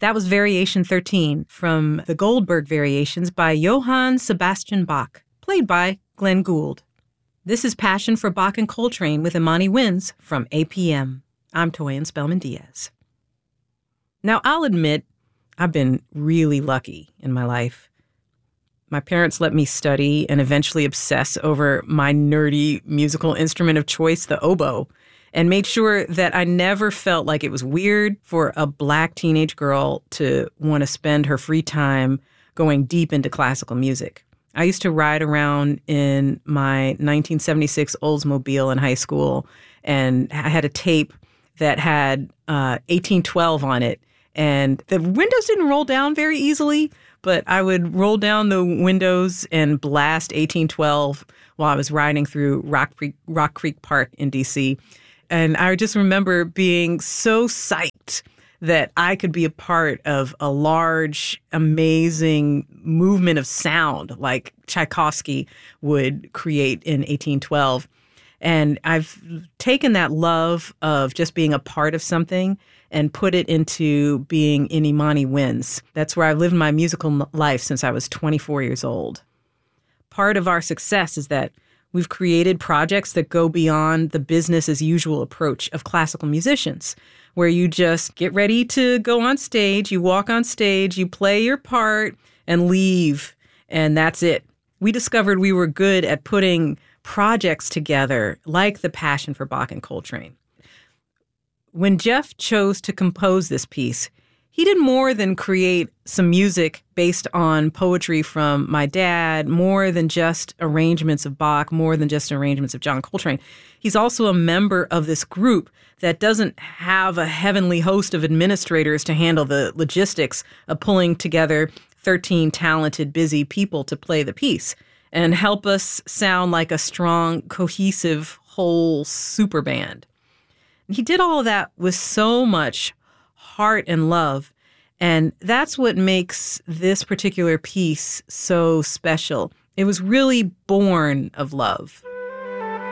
That was Variation 13 from the Goldberg Variations by Johann Sebastian Bach, played by Glenn Gould. This is Passion for Bach and Coltrane with Imani Winds from APM. I'm Toyin Spellman Diaz. Now, I'll admit, I've been really lucky in my life. My parents let me study and eventually obsess over my nerdy musical instrument of choice, the oboe, and made sure that I never felt like it was weird for a Black teenage girl to want to spend her free time going deep into classical music. I used to ride around in my 1976 Oldsmobile in high school, and I had a tape that had 1812 on it. And the windows didn't roll down very easily, but I would roll down the windows and blast 1812 while I was riding through Rock Creek Park in D.C. And I just remember being so psyched that I could be a part of a large, amazing movement of sound like Tchaikovsky would create in 1812. And I've taken that love of just being a part of something and put it into being in Imani Winds. That's where I've lived my musical life since I was 24 years old. Part of our success is that we've created projects that go beyond the business as usual approach of classical musicians, where you just get ready to go on stage, you walk on stage, you play your part and leave, and that's it. We discovered we were good at putting projects together like the Passion for Bach and Coltrane. When Jeff chose to compose this piece, he did more than create some music based on poetry from my dad, more than just arrangements of Bach, more than just arrangements of John Coltrane. He's also a member of this group that doesn't have a heavenly host of administrators to handle the logistics of pulling together 13 talented, busy people to play the piece and help us sound like a strong, cohesive, whole super band. He did all of that with so much heart and love, and that's what makes this particular piece so special. It was really born of love.